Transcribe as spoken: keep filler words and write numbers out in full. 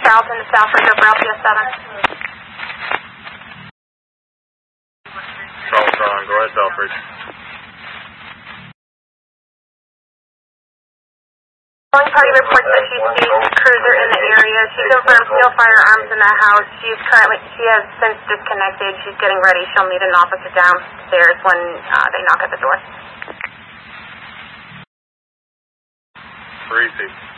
Charlton to Southbridge over L P S seven. Charlton, go ahead, Southbridge. Calling party reports that she sees a cruiser in the area. She confirms no firearms in the house. She's currently, she has since disconnected. She's getting ready. She'll meet an officer downstairs when uh, they knock at the door. Three feet.